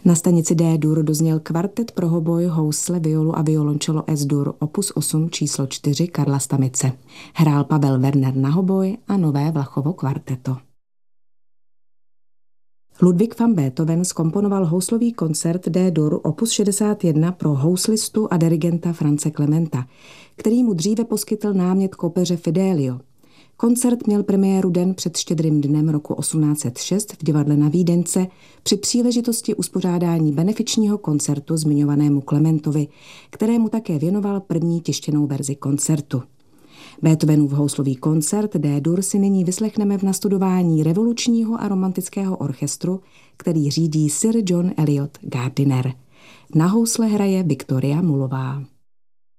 Na stanici D-dur dozněl kvartet pro hoboj, housle, violu a violončelo S-dur opus 8 číslo 4 Karla Stamice. Hrál Pavel Werner na hoboj a Nové Vlachovo kvarteto. Ludwig van Beethoven zkomponoval houslový koncert D-dur opus 61 pro houslistu a dirigenta France Clementa, který mu dříve poskytl námět k opeře Fidelio. Koncert měl premiéru den před Štědrým dnem roku 1806 v divadle na Vídence při příležitosti uspořádání benefičního koncertu zmiňovanému Klementovi, kterému také věnoval první tištěnou verzi koncertu. Beethovenův houslový koncert D-dur si nyní vyslechneme v nastudování revolučního a romantického orchestru, který řídí Sir John Eliot Gardiner. Na housle hraje Viktoria Mulová.